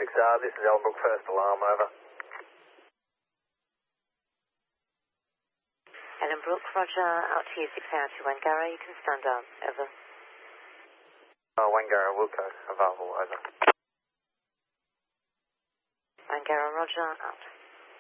XR, this is Elbrook, first alarm, over. Ellenbrook, roger, out to you, 6 hours to Wangara, you can stand up, over. Wangara, Wilco, available, over. Wangara, roger, out.